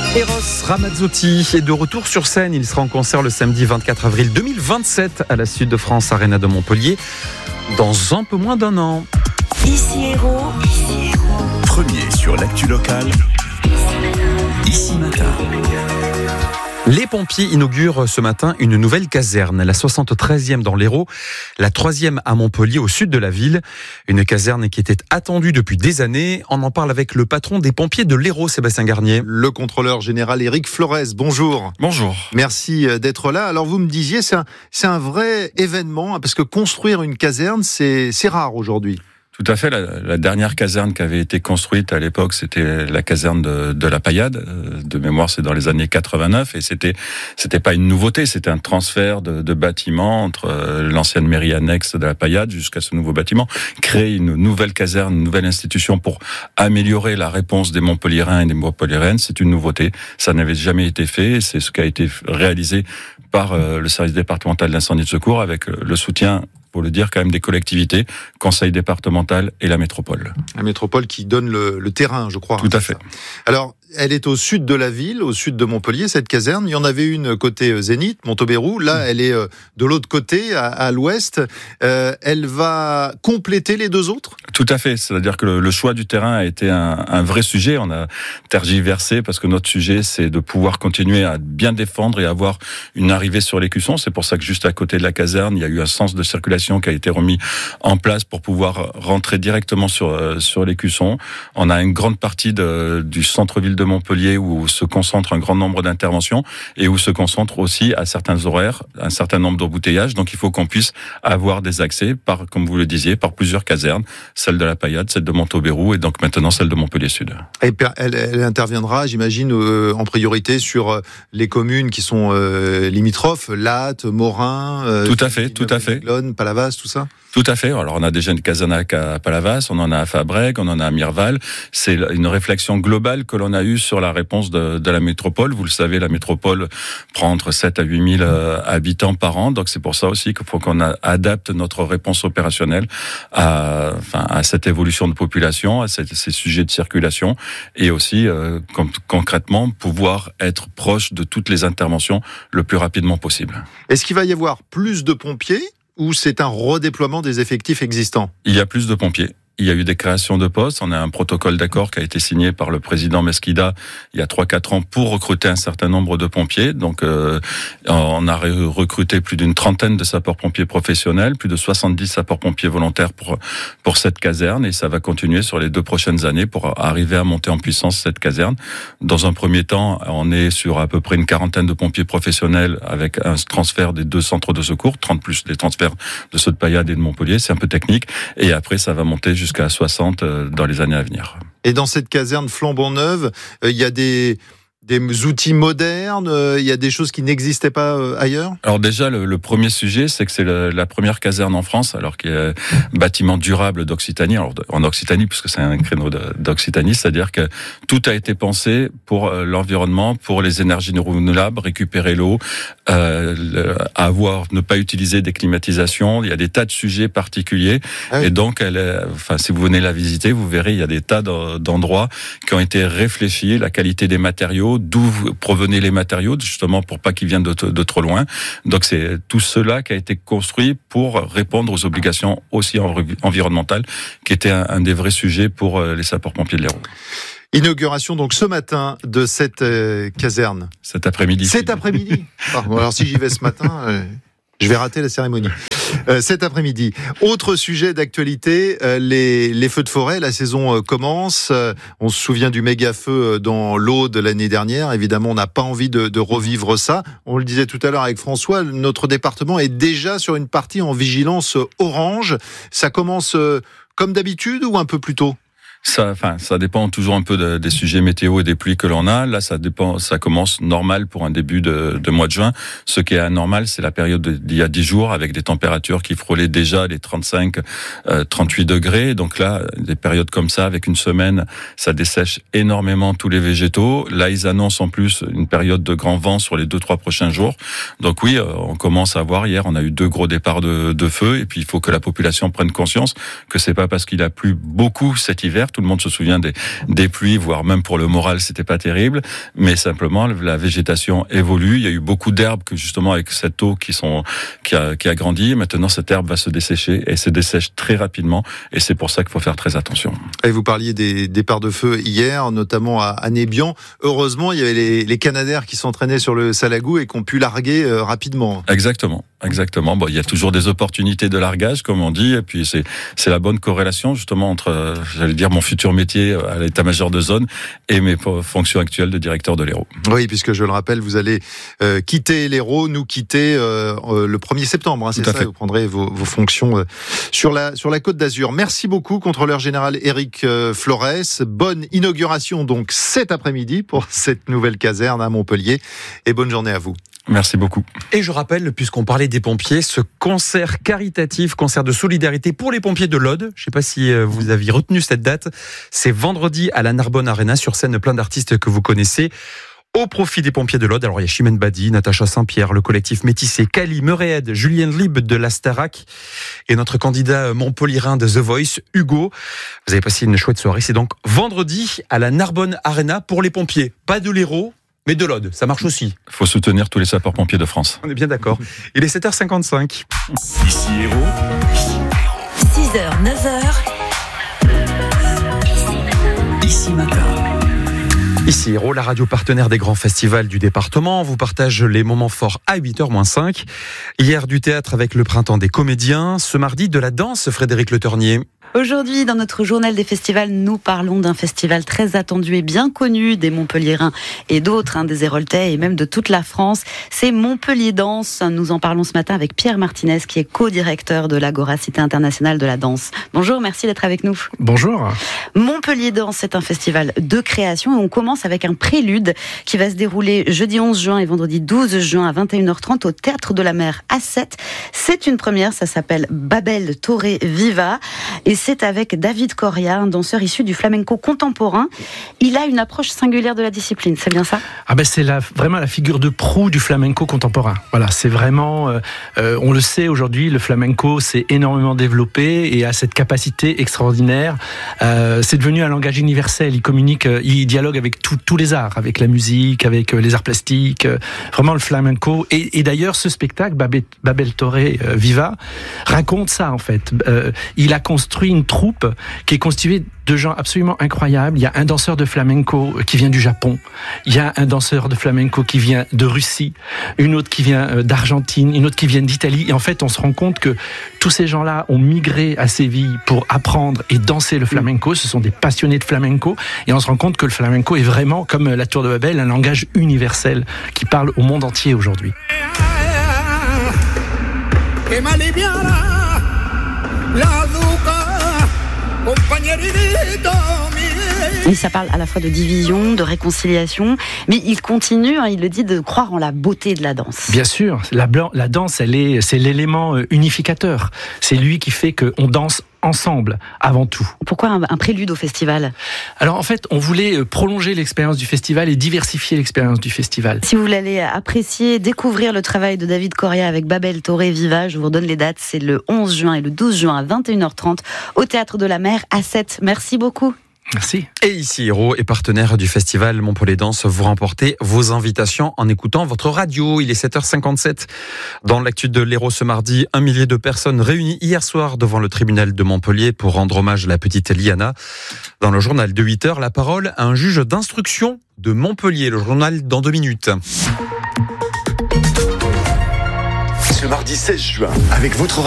Eros Ramazzotti est de retour sur scène. Il sera en concert le samedi 24 avril 2027 à la Sud de France Arena de Montpellier dans un peu moins d'un an. Ici Héros. Premier sur l'actu locale. Ici Matin. Les pompiers inaugurent ce matin une nouvelle caserne, la 73e dans l'Hérault, la 3e à Montpellier au sud de la ville. Une caserne qui était attendue depuis des années. On en parle avec le patron des pompiers de l'Hérault, Sébastien Garnier. Le contrôleur général Éric Flores, bonjour. Bonjour. Merci d'être là. Alors vous me disiez, c'est un vrai événement, parce que construire une caserne, c'est rare aujourd'hui. Tout à fait. La dernière caserne qui avait été construite à l'époque, c'était la caserne de la Paillade. De mémoire, c'est dans les années 89. Et c'était pas une nouveauté, c'était un transfert de bâtiments entre l'ancienne mairie annexe de la Paillade jusqu'à ce nouveau bâtiment. Créer une nouvelle caserne, une nouvelle institution pour améliorer la réponse des Montpelliérains et des Montpelliéraines, c'est une nouveauté. Ça n'avait jamais été fait. C'est ce qui a été réalisé par le service départemental d'incendie de secours avec le soutien, pour le dire quand même, des collectivités, conseil départemental et la métropole. La métropole qui donne le terrain, je crois. Tout à fait. Alors, elle est au sud de la ville, au sud de Montpellier, cette caserne. Il y en avait une côté Zénith, Montaubayrou. Là, elle est de l'autre côté, à l'ouest. Elle va compléter les deux autres ? Tout à fait. C'est-à-dire que le choix du terrain a été un vrai sujet. On a tergiversé parce que notre sujet, c'est de pouvoir continuer à bien défendre et avoir une arrivée sur l'écusson. C'est pour ça que juste à côté de la caserne, il y a eu un sens de circulation qui a été remis en place pour pouvoir rentrer directement sur l'écusson. On a une grande partie du centre-ville de Montpellier où se concentre un grand nombre d'interventions et où se concentre aussi à certains horaires, un certain nombre d'embouteillages. Donc il faut qu'on puisse avoir des accès comme vous le disiez, par plusieurs casernes, celle de la Paillade, celle de Montaubayrou et donc maintenant celle de Montpellier Sud. Et elle interviendra, j'imagine, en priorité sur les communes qui sont limitrophes, Latte, Morin, tout à fait. Glonne, Palavas, tout ça. Tout à fait. Alors, on a déjà une caserne à Palavas, on en a à Fabrègues, on en a à Mirval. C'est une réflexion globale que l'on a eue sur la réponse de la métropole. Vous le savez, la métropole prend entre 7 à 8 000 habitants par an. Donc, c'est pour ça aussi qu'il faut qu'on adapte notre réponse opérationnelle à cette évolution de population, à ces sujets de circulation et aussi, concrètement, pouvoir être proche de toutes les interventions le plus rapidement possible. Est-ce qu'il va y avoir plus de pompiers ? Ou c'est un redéploiement des effectifs existants ? Il y a plus de pompiers. Il y a eu des créations de postes. On a un protocole d'accord qui a été signé par le président Mesquida il y a 3-4 ans pour recruter un certain nombre de pompiers. Donc, on a recruté plus d'une trentaine de sapeurs-pompiers professionnels, plus de 70 sapeurs-pompiers volontaires pour cette caserne. Et ça va continuer sur les 2 prochaines années pour arriver à monter en puissance cette caserne. Dans un premier temps, on est sur à peu près une quarantaine de pompiers professionnels avec un transfert des 2 centres de secours, 30 plus les transferts de ceux de Paillade et de Montpellier. C'est un peu technique. Et après, ça va monter jusqu'à 60 dans les années à venir. Et dans cette caserne flambant neuve, il y a des outils modernes, il y a des choses qui n'existaient pas ailleurs ? Alors déjà, le premier sujet, c'est que c'est la première caserne en France, alors qu'il y a bâtiment durable d'Occitanie, alors en Occitanie, puisque c'est un créneau d'Occitanie, c'est-à-dire que tout a été pensé pour l'environnement, pour les énergies renouvelables, récupérer l'eau, ne pas utiliser des climatisations. Il y a des tas de sujets particuliers. Ah oui. Et donc, si vous venez la visiter, vous verrez, il y a des tas d'endroits qui ont été réfléchis, la qualité des matériaux, d'où provenaient les matériaux, justement pour pas qu'ils viennent de trop loin. Donc c'est tout cela qui a été construit pour répondre aux obligations aussi environnementales, qui était un des vrais sujets pour les sapeurs-pompiers de l'Hérault. Inauguration donc ce matin de cette caserne. Cet après-midi. Cet après-midi. Alors si j'y vais ce matin, je vais rater la cérémonie. Cet après-midi. Autre sujet d'actualité, les feux de forêt. La saison commence. On se souvient du méga feu dans l'Aude l'année dernière. Évidemment, on n'a pas envie de revivre ça. On le disait tout à l'heure avec François, notre département est déjà sur une partie en vigilance orange. Ça commence comme d'habitude ou un peu plus tôt ? Ça dépend toujours un peu des sujets météo et des pluies que l'on a. Là, ça commence normal pour un début de mois de juin. Ce qui est anormal, c'est la période d'il y a 10 jours avec des températures qui frôlaient déjà les 35, 38 degrés. Donc là, des périodes comme ça, avec une semaine, ça dessèche énormément tous les végétaux. Là, ils annoncent en plus une période de grand vent sur les 2-3 prochains jours. Donc oui, on commence à voir. Hier, on a eu 2 gros départs de feu. Et puis, il faut que la population prenne conscience que c'est pas parce qu'il a plu beaucoup cet hiver, Tout le monde se souvient des pluies, voire même pour le moral, c'était pas terrible. Mais simplement, la végétation évolue. Il y a eu beaucoup d'herbes que justement avec cette eau qui a grandi. Maintenant, cette herbe va se dessécher et se dessèche très rapidement. Et c'est pour ça qu'il faut faire très attention. Et vous parliez des départs de feu hier, notamment à Nébian. Heureusement, il y avait les Canadaires qui s'entraînaient sur le Salagou et qui ont pu larguer rapidement. Exactement. Bon, il y a toujours des opportunités de largage, comme on dit, et puis c'est la bonne corrélation justement entre, j'allais dire, mon futur métier à l'état-major de zone et mes fonctions actuelles de directeur de l'Hérault. Oui, puisque je le rappelle, vous allez quitter l'Hérault, nous quitter le 1er septembre, hein, c'est ça, vous prendrez vos fonctions sur la Côte d'Azur. Merci beaucoup, contrôleur général Éric Flores. Bonne inauguration donc cet après-midi pour cette nouvelle caserne à Montpellier et bonne journée à vous. Merci beaucoup. Et je rappelle, puisqu'on parlait des pompiers, ce concert caritatif, concert de solidarité pour les pompiers de l'Aude. Je ne sais pas si vous aviez retenu cette date. C'est vendredi à la Narbonne Arena, sur scène plein d'artistes que vous connaissez, au profit des pompiers de l'Aude. Alors il y a Chimène Badi, Natacha Saint-Pierre, le collectif Métissé, Kali, Meuréed, Julienne Lib de la Starac et notre candidat montpelliérain de The Voice, Hugo. Vous avez passé une chouette soirée. C'est donc vendredi à la Narbonne Arena pour les pompiers. Pas de l'Hérault, mais de l'Aude, ça marche aussi. Il faut soutenir tous les sapeurs-pompiers de France. On est bien d'accord. Il est 7h55. Ici Hérault. 6h, 9h. Ici Matin. Ici Hérault, la radio partenaire des grands festivals du département. On vous partage les moments forts à 8h-5. Hier, du théâtre avec le Printemps des comédiens. Ce mardi, de la danse, Frédéric Le Ternier. Aujourd'hui, dans notre journal des festivals, nous parlons d'un festival très attendu et bien connu des Montpelliérains et d'autres, des Héraultais et même de toute la France. C'est Montpellier Danse. Nous en parlons ce matin avec Pierre Martinez, qui est co-directeur de l'Agora Cité Internationale de la Danse. Bonjour, merci d'être avec nous. Bonjour. Montpellier Danse, c'est un festival de création et on commence avec un prélude qui va se dérouler jeudi 11 juin et vendredi 12 juin à 21h30 au Théâtre de la Mer à 7. C'est une première, ça s'appelle Babel Toré Viva et c'est avec David Coria, un danseur issu du flamenco contemporain. Il a une approche singulière de la discipline, c'est bien ça ? C'est vraiment la figure de proue du flamenco contemporain. Voilà, c'est vraiment, on le sait aujourd'hui, le flamenco s'est énormément développé et a cette capacité extraordinaire. C'est devenu un langage universel. Il communique, il dialogue avec tous les arts, avec la musique, avec les arts plastiques. Vraiment le flamenco. Et d'ailleurs, ce spectacle, Babel Toré Viva, raconte ça en fait. Il a construit une troupe qui est constituée de gens absolument incroyables. Il y a un danseur de flamenco qui vient du Japon. Il y a un danseur de flamenco qui vient de Russie. Une autre qui vient d'Argentine. Une autre qui vient d'Italie. Et en fait, on se rend compte que tous ces gens-là ont migré à Séville pour apprendre et danser le flamenco. Ce sont des passionnés de flamenco. Et on se rend compte que le flamenco est vraiment, comme la Tour de Babel, un langage universel qui parle au monde entier aujourd'hui. Et ça parle à la fois de division, de réconciliation, mais il continue, il le dit, de croire en la beauté de la danse. Bien sûr, la danse, c'est l'élément unificateur. C'est lui qui fait qu'on danse ensemble, avant tout. Pourquoi un prélude au festival ? Alors en fait, on voulait prolonger l'expérience du festival et diversifier l'expérience du festival. Si vous voulez aller apprécier, découvrir le travail de David Coria avec Babel Toré Viva, je vous redonne les dates, c'est le 11 juin et le 12 juin à 21h30 au Théâtre de la Mer à 7. Merci beaucoup. Merci. Et ici Hérault est partenaire du festival Montpellier Danse. Vous remportez vos invitations en écoutant votre radio. Il est 7h57. Dans l'actu de l'Hérault ce mardi, 1 millier de personnes réunies hier soir devant le tribunal de Montpellier pour rendre hommage à la petite Liana. Dans le journal de 8h, la parole à un juge d'instruction de Montpellier. Le journal dans 2 minutes. Ce mardi 16 juin, avec votre